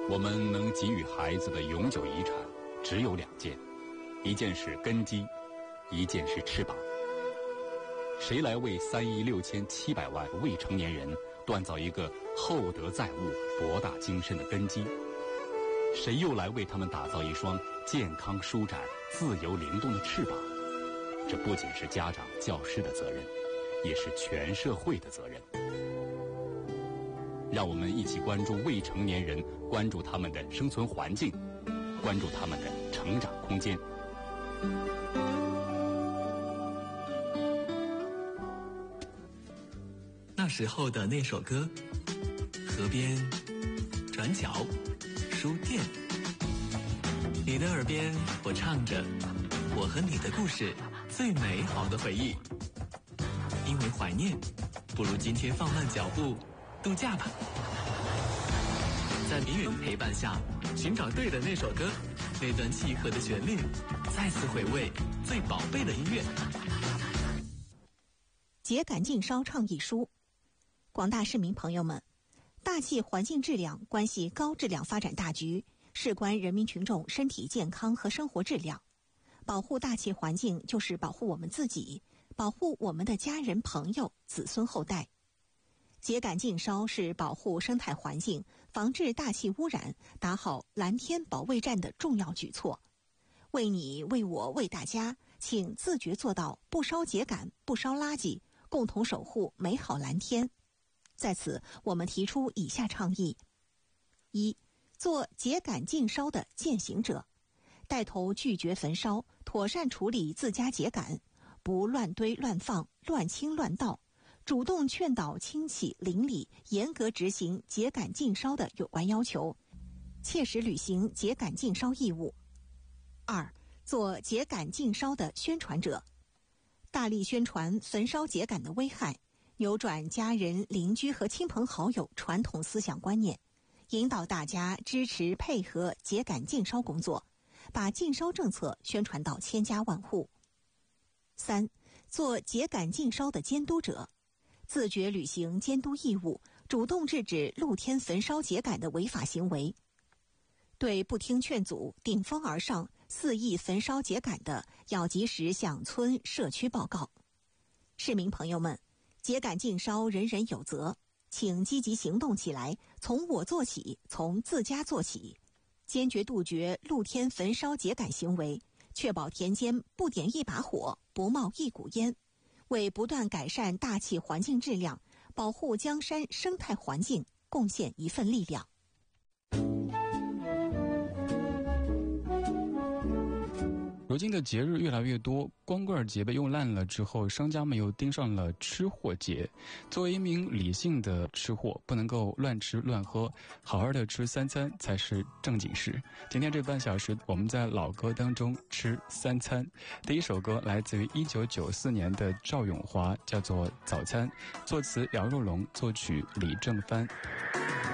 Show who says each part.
Speaker 1: 我们能给予孩子的永久遗产只有2件，一件是根基，一件是翅膀。谁来为3亿6700万未成年人锻造一个厚德载物、博大精深的根基？谁又来为他们打造一双健康舒展、自由灵动的翅膀？这不仅是家长、教师的责任，也是全社会的责任。让我们一起关注未成年人，关注他们的生存环境，关注他们的成长空间。
Speaker 2: 那时候的那首歌，河边、转角、书店，你的耳边我唱着我和你的故事，最美好的回忆。因为怀念，不如今天放慢脚步度假吧。在明远陪伴下，寻找对的那首歌，那段契合的旋律，再次回味最宝贝的音乐。
Speaker 3: 秸秆禁烧倡议书。广大市民朋友们，大气环境质量关系高质量发展大局，事关人民群众身体健康和生活质量。保护大气环境就是保护我们自己，保护我们的家人、朋友、子孙后代。秸秆禁烧是保护生态环境、防治大气污染、打好蓝天保卫战的重要举措。为你、为我、为大家，请自觉做到不烧秸秆、不烧垃圾，共同守护美好蓝天。在此，我们提出以下倡议：一、做秸秆禁烧的践行者，带头拒绝焚烧，妥善处理自家秸秆，不乱堆乱放、乱倾乱倒，主动劝导亲戚邻里严格执行秸秆禁烧的有关要求，切实履行秸秆禁烧义务。二、做秸秆禁烧的宣传者，大力宣传焚烧秸秆的危害，扭转家人、邻居和亲朋好友传统思想观念，引导大家支持配合秸秆禁烧工作，把禁烧政策宣传到千家万户。三、做秸秆禁烧的监督者，自觉履行监督义务，主动制止露天焚烧秸秆的违法行为。对不听劝阻、顶风而上、肆意焚烧秸秆的，要及时向村社区报告。市民朋友们，秸秆禁烧人人有责，请积极行动起来，从我做起，从自家做起，坚决杜绝露天焚烧秸秆行为，确保田间不点一把火，不冒一股烟，为不断改善大气环境质量、保护江山生态环境贡献一份力量。
Speaker 4: 如今的节日越来越多，光棍节被用烂了之后，商家们又盯上了吃货节。作为一名理性的吃货，不能够乱吃乱喝，好好的吃3餐才是正经事。今天这半小时，我们在老歌当中吃3餐。第一首歌来自于1994年的赵咏华，叫做《早餐》，作词姚若龙，作曲李正帆。